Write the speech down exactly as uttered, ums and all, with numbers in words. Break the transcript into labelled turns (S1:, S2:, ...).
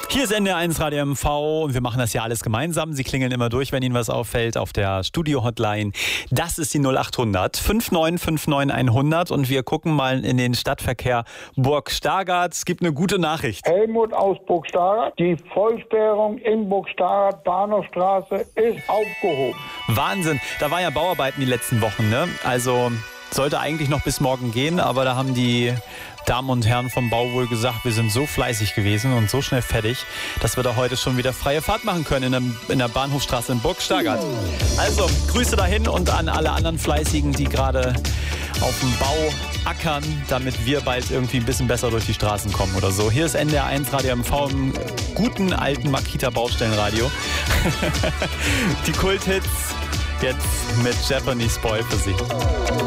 S1: Hier ist N D R eins Radio M V und wir machen das ja alles gemeinsam. Sie klingeln immer durch, wenn Ihnen was auffällt, auf der Studio-Hotline. Das ist die null acht hundert fünf neun fünf neun hundert und wir gucken mal in den Stadtverkehr Burg Stargard. Es gibt eine gute Nachricht.
S2: Helmut aus Burg Stargard. Die Vollsperrung in Burg Stargard, Bahnhofstraße, ist aufgehoben.
S1: Wahnsinn. Da war ja Bauarbeiten die letzten Wochen, ne? Also sollte eigentlich noch bis morgen gehen, aber da haben die Damen und Herren vom Bau wohl gesagt, wir sind so fleißig gewesen und so schnell fertig, dass wir da heute schon wieder freie Fahrt machen können in der, in der Bahnhofstraße in Burg Stargard. Also Grüße dahin und an alle anderen Fleißigen, die gerade auf dem Bau ackern, damit wir bald irgendwie ein bisschen besser durch die Straßen kommen oder so. Hier ist N D R eins Radio M V im guten alten Makita Baustellenradio. Die Kulthits jetzt mit Japanese Boy für Sie.